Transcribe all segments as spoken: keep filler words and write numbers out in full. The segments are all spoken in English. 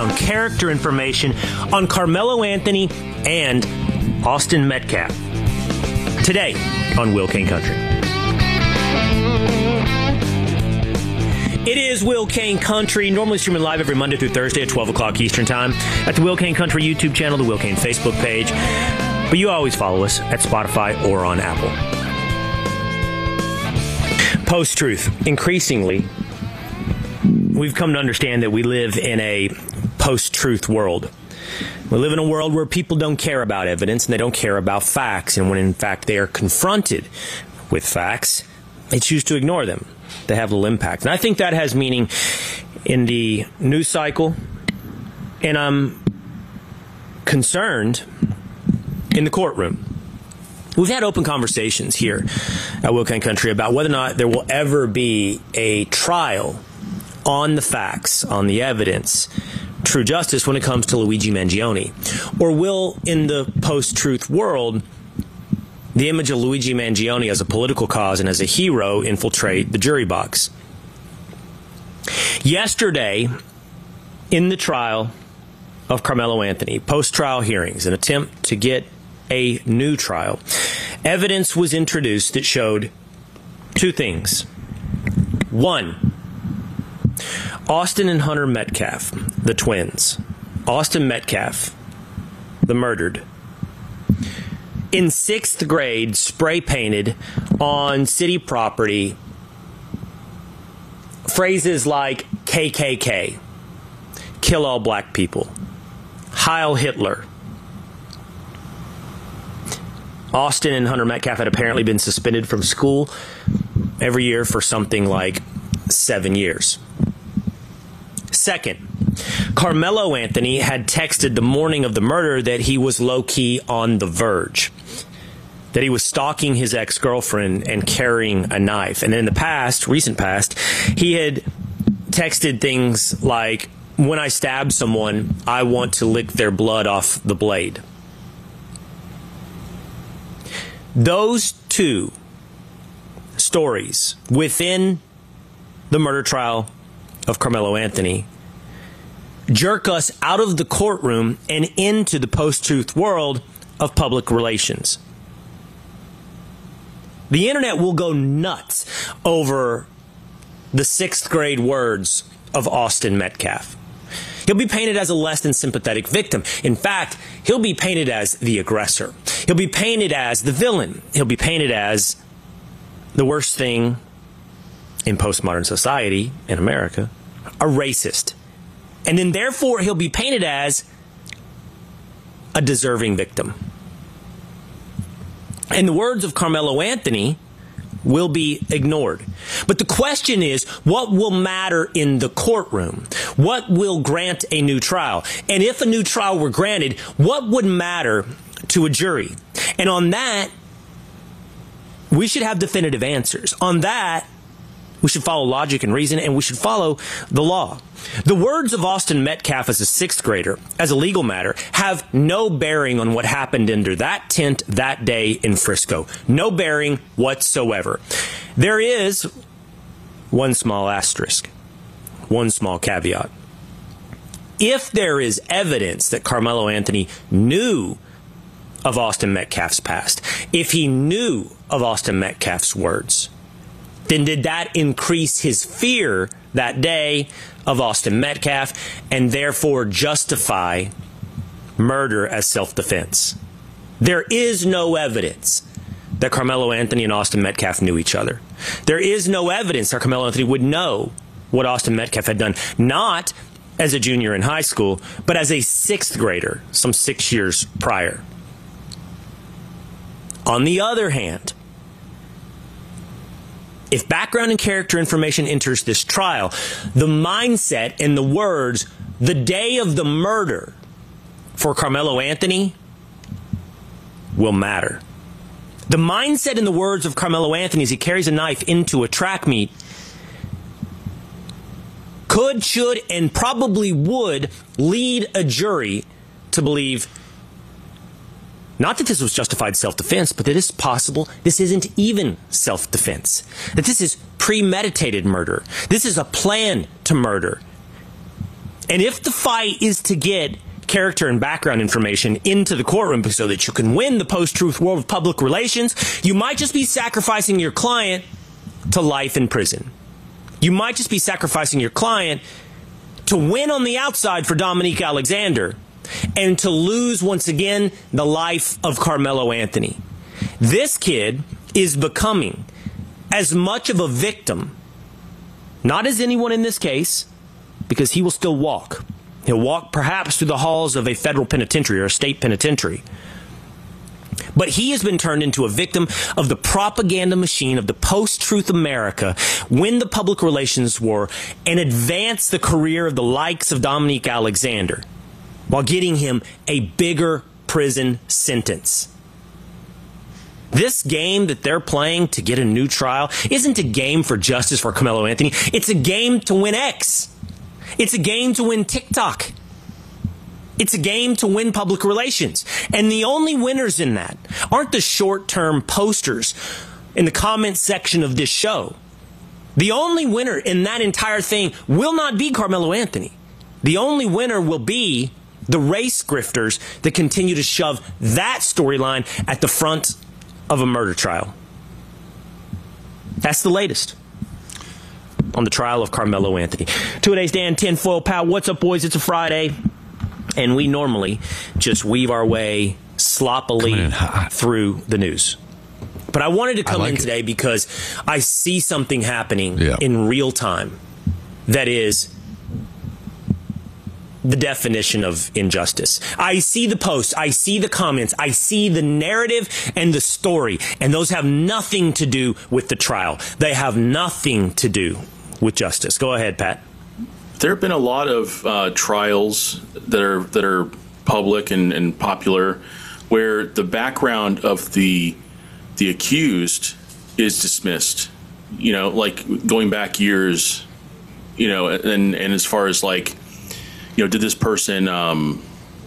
background character information on Carmelo Anthony and Austin Metcalf. Today on Will Cain Country. It is Will Cain Country, normally streaming live every Monday through Thursday at twelve o'clock Eastern Time at the Will Cain Country YouTube channel, the Will Cain Facebook page. But you always follow us at Spotify or on Apple. Post-truth. Increasingly, we've come to understand that we live in a post-truth world. We live in a world where people don't care about evidence and they don't care about facts. And when, in fact, they are confronted with facts, they choose to ignore them. They have little impact. And I think that has meaning in the news cycle. And I'm concerned in the courtroom. We've had open conversations here at Will Cain Country about whether or not there will ever be a trial on the facts, on the evidence, true justice when it comes to Luigi Mangione. Or will, in the post-truth world, the image of Luigi Mangione as a political cause and as a hero infiltrate the jury box? Yesterday, in the trial of Carmelo Anthony, post-trial hearings, an attempt to get a new trial, evidence was introduced that showed two things. One, Austin and Hunter Metcalf, the twins. Austin Metcalf, the murdered, in sixth grade, spray painted on city property phrases like K K K, kill all black people, Heil Hitler. Austin and Hunter Metcalf had apparently been suspended from school every year for something like seven years. Second, Carmelo Anthony had texted the morning of the murder that he was low-key on the verge, that he was stalking his ex-girlfriend and carrying a knife. And in the past, recent past, he had texted things like, when I stab someone, I want to lick their blood off the blade. Those two stories within the murder trial of Carmelo Anthony jerk us out of the courtroom and into the post-truth world of public relations. The internet will go nuts over the sixth grade words of Austin Metcalf. He'll be painted as a less than sympathetic victim. In fact, he'll be painted as the aggressor. He'll be painted as the villain. He'll be painted as the worst thing in postmodern society in America, a racist. And then therefore he'll be painted as a deserving victim. And the words of Carmelo Anthony will be ignored. But the question is, what will matter in the courtroom? What will grant a new trial? And if a new trial were granted, what would matter to a jury? And on that, we should have definitive answers. On that, we should follow logic and reason, and we should follow the law. The words of Austin Metcalf as a sixth grader, as a legal matter, have no bearing on what happened under that tent that day in Frisco. No bearing whatsoever. There is one small asterisk, one small caveat. If there is evidence that Carmelo Anthony knew of Austin Metcalf's past, if he knew of Austin Metcalf's words, then did that increase his fear that day of Austin Metcalf and therefore justify murder as self-defense? There is no evidence that Carmelo Anthony and Austin Metcalf knew each other. There is no evidence that Carmelo Anthony would know what Austin Metcalf had done, not as a junior in high school, but as a sixth grader, some six years prior. On the other hand, if background and character information enters this trial, the mindset and the words, the day of the murder for Carmelo Anthony, will matter. The mindset and the words of Carmelo Anthony as he carries a knife into a track meet could, should, and probably would lead a jury to believe not that this was justified self-defense, but that it's possible this isn't even self-defense. That this is premeditated murder. This is a plan to murder. And if the fight is to get character and background information into the courtroom so that you can win the post-truth world of public relations, you might just be sacrificing your client to life in prison. You might just be sacrificing your client to win on the outside for Dominique Alexander and to lose once again the life of Carmelo Anthony. This kid is becoming as much of a victim, not as anyone in this case, because he will still walk. He'll walk perhaps through the halls of a federal penitentiary or a state penitentiary. But he has been turned into a victim of the propaganda machine of the post-truth America, win the public relations war, and advance the career of the likes of Dominique Alexander while getting him a bigger prison sentence. This game that they're playing to get a new trial isn't a game for justice for Carmelo Anthony. It's a game to win X. It's a game to win TikTok. It's a game to win public relations. And the only winners in that aren't the short-term posters in the comments section of this show. The only winner in that entire thing will not be Carmelo Anthony. The only winner will be the race grifters that continue to shove that storyline at the front of a murder trial. That's the latest on the trial of Carmelo Anthony. Two-a-days, Dan, tinfoil pal. What's up, boys? It's a Friday, and we normally just weave our way sloppily through the news. But I wanted to come like in today it. because I see something happening yeah. in real time that is the definition of injustice. I see the posts, I see the comments, I see the narrative and the story, and those have nothing to do with the trial. They have nothing to do with justice. Go ahead, Pat. There have been a lot of uh, trials that are that are public and, and popular where the background of the the accused is dismissed. You know, like going back years, you know, and, and as far as like, you know, did this person, um,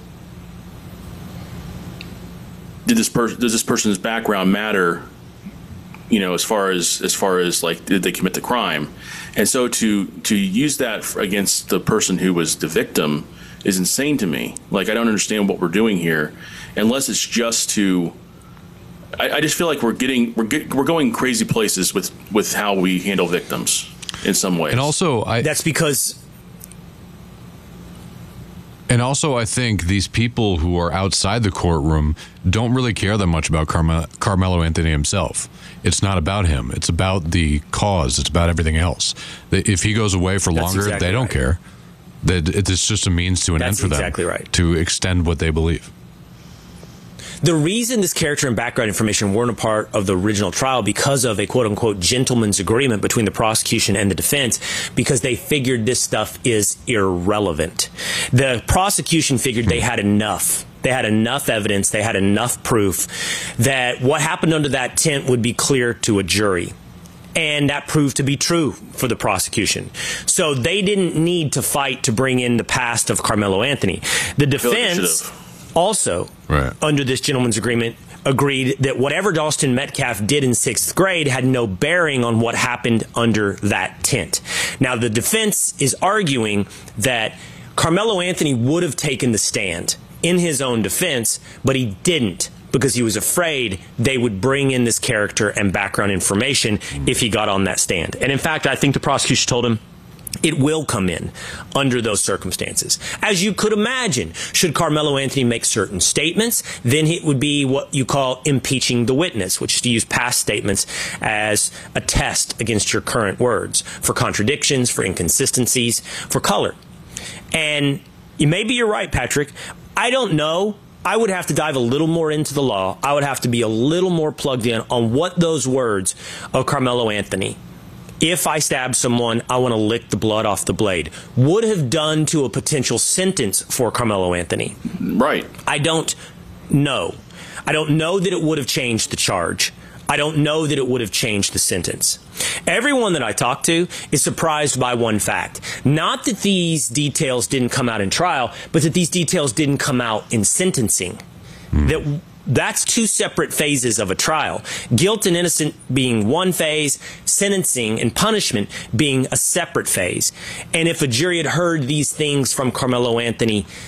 did this person, does this person's background matter? You know, as far as as far as like, did they commit the crime? And so to to use that against the person who was the victim is insane to me. Like, I don't understand what we're doing here, unless it's just to. I, I just feel like we're getting we're get, we're going crazy places with with how we handle victims in some ways. And also, I, that's because. And also, I think these people who are outside the courtroom don't really care that much about Carme Carmelo Anthony himself. It's not about him. It's about the cause. It's about everything else. If he goes away for longer, exactly they don't right. care. It's just a means to an That's end for them exactly right. to extend what they believe. The reason this character and background information weren't a part of the original trial because of a quote-unquote gentleman's agreement between the prosecution and the defense, because they figured this stuff is irrelevant. The prosecution figured they had enough. They had enough evidence, they had enough proof that what happened under that tent would be clear to a jury. And that proved to be true for the prosecution. So they didn't need to fight to bring in the past of Carmelo Anthony. The defense also, right. under this gentleman's agreement, agreed that whatever Dalston Metcalf did in sixth grade had no bearing on what happened under that tent. Now, the defense is arguing that Carmelo Anthony would have taken the stand in his own defense, but he didn't because he was afraid they would bring in this character and background information if he got on that stand. And in fact, I think the prosecution told him it will come in under those circumstances. As you could imagine, should Carmelo Anthony make certain statements, then it would be what you call impeaching the witness, which is to use past statements as a test against your current words for contradictions, for inconsistencies, for color. And maybe you're right, Patrick. I don't know. I would have to dive a little more into the law. I would have to be a little more plugged in on what those words of Carmelo Anthony, if I stab someone, I want to lick the blood off the blade, would have done to a potential sentence for Carmelo Anthony. Right. I don't know. I don't know that it would have changed the charge. I don't know that it would have changed the sentence. Everyone that I talked to is surprised by one fact. Not that these details didn't come out in trial, but that these details didn't come out in sentencing. Mm. That That's two separate phases of a trial. Guilt and innocent being one phase, sentencing and punishment being a separate phase. And if a jury had heard these things from Carmelo Anthony